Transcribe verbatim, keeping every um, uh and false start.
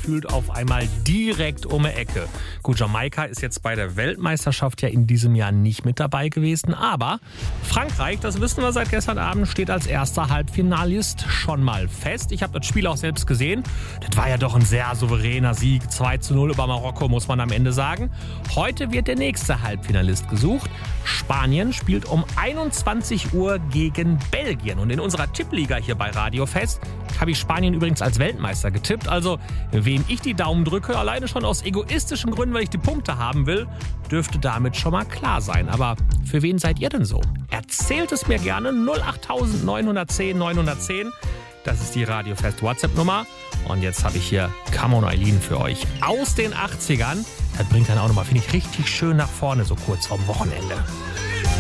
gefühlt auf einmal direkt um die Ecke. Gut, Jamaika ist jetzt bei der Weltmeisterschaft ja in diesem Jahr nicht mit dabei gewesen, aber Frankreich, das wissen wir seit gestern Abend, steht als erster Halbfinalist schon mal fest. Ich habe das Spiel auch selbst gesehen. Das war ja doch ein sehr souveräner Sieg. zwei zu null über Marokko, muss man am Ende sagen. Heute wird der nächste Halbfinalist gesucht. Spanien spielt um einundzwanzig Uhr gegen Belgien. Und in unserer Tippliga hier bei Radio Fest habe ich Spanien übrigens als Weltmeister getippt. Also, wem ich die Daumen drücke, alleine schon aus egoistischen Gründen, weil ich die Punkte haben will, dürfte damit schon mal klar sein. Aber für wen seid ihr denn so? Erzählt es mir gerne. null acht neun eins null neun eins null eins. Das ist die Radio Fest WhatsApp-Nummer. Und jetzt habe ich hier Come on Eileen für euch aus den achtzigern. Das bringt dann auch nochmal, finde ich, richtig schön nach vorne, so kurz vorm Wochenende.